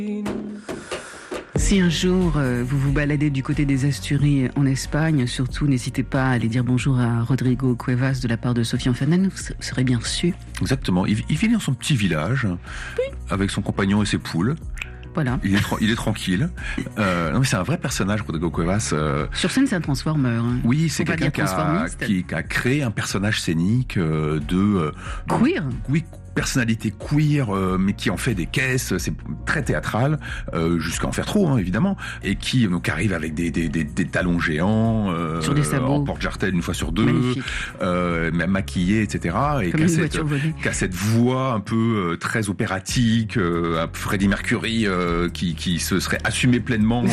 Si un jour vous vous baladez du côté des Asturies en Espagne, surtout n'hésitez pas à aller dire bonjour à Rodrigo Cuevas de la part de Sofiane Fernandez, vous serez bien reçu. Exactement, il vit dans son petit village, avec son compagnon et ses poules. Voilà. Il est tranquille. Non, mais c'est un vrai personnage, Rodrigo Cuevas. Sur scène, c'est un transformeur. Hein. Oui, c'est quelqu'un qui a créé un personnage scénique de queer. Oui, personnalité queer, mais qui en fait des caisses, c'est très théâtral, jusqu'à en faire trop, hein, évidemment, et qui donc arrive avec des talons géants, sur des sabots, en porte-jartel une fois sur deux, même maquillé, etc. Et qui a cette voix un peu très opératique, Freddie Mercury qui se serait assumé pleinement.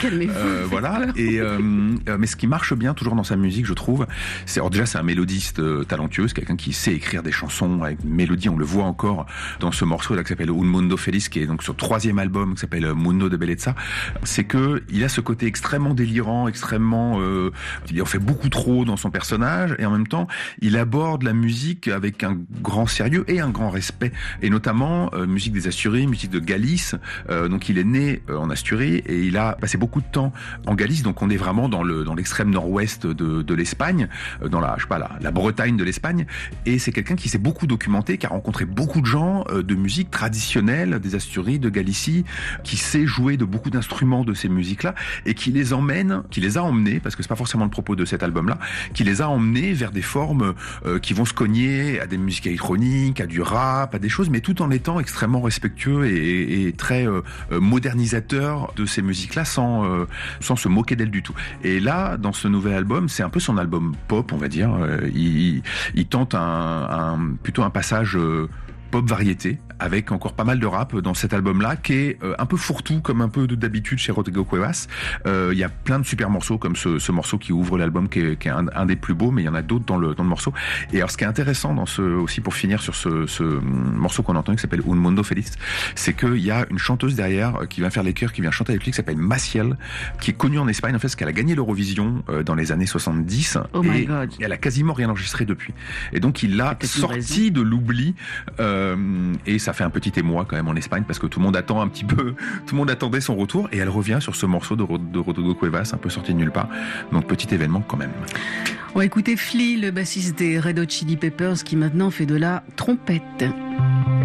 Voilà. Et mais ce qui marche bien toujours dans sa musique, je trouve, c'est déjà c'est un mélodiste talentueux, c'est quelqu'un qui sait écrire des chansons avec une mélodie. On le voit encore dans ce morceau là qui s'appelle Un Mundo Feliz, qui est donc sur le 3e album qui s'appelle Mundo de Bellezza. C'est que il a ce côté extrêmement délirant, extrêmement il en fait beaucoup trop dans son personnage, et en même temps il aborde la musique avec un grand sérieux et un grand respect, et notamment musique des Asturies, musique de Galice. Donc il est né en Asturies et il a passé beaucoup de temps en Galice, donc on est vraiment dans l'extrême nord-ouest de l'Espagne, dans la Bretagne de l'Espagne, et c'est quelqu'un qui s'est beaucoup documenté, qui a rencontré beaucoup de gens de musique traditionnelle des Asturies, de Galicie, qui sait jouer de beaucoup d'instruments de ces musiques-là, et qui les a emmenés, parce que c'est pas forcément le propos de cet album-là, qui les a emmenés vers des formes qui vont se cogner à des musiques électroniques, à du rap, à des choses, mais tout en étant extrêmement respectueux et très modernisateur de ces musiques-là, sans se moquer d'elles du tout. Et là, dans ce nouvel album, c'est un peu son album pop, on va dire. Il tente plutôt un passage pop variété, avec encore pas mal de rap dans cet album-là, qui est un peu fourre-tout, comme un peu d'habitude chez Rodrigo Cuevas. Il y a plein de super morceaux, comme ce morceau qui ouvre l'album, qui est un des plus beaux, mais il y en a d'autres dans le morceau. Et alors, ce qui est intéressant aussi pour finir sur ce morceau qu'on entend, qui s'appelle Un Mundo Feliz, c'est qu'il y a une chanteuse derrière qui vient faire les chœurs, qui vient chanter avec lui, qui s'appelle Maciel, qui est connue en Espagne, en fait, parce qu'elle a gagné l'Eurovision dans les années 70. Oh my God. Et elle a quasiment rien enregistré depuis. Et donc, il l'a sorti de l'oubli, et ça fait un petit émoi quand même en Espagne, parce que tout le monde attendait son retour, et elle revient sur ce morceau de Rodrigo Cuevas, un peu sorti de nulle part. Donc petit événement quand même. On va écouter Flea, le bassiste des Red Hot Chili Peppers, qui maintenant fait de la trompette.